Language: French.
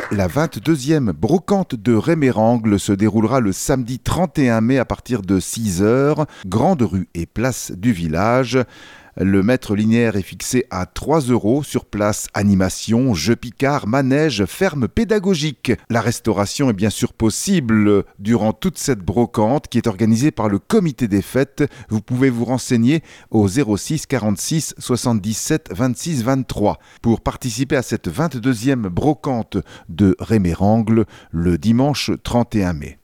La 22e brocante de Rémérangle se déroulera le samedi 31 mai à partir de 6 heures, grande rue et place du village. Le mètre linéaire est fixé à 3 € sur place, animation, jeux picards, manège, ferme pédagogique. La restauration est bien sûr possible durant toute cette brocante qui est organisée par le comité des fêtes. Vous pouvez vous renseigner au 06 46 77 26 23 pour participer à cette 22e brocante de Rémérangle le dimanche 31 mai.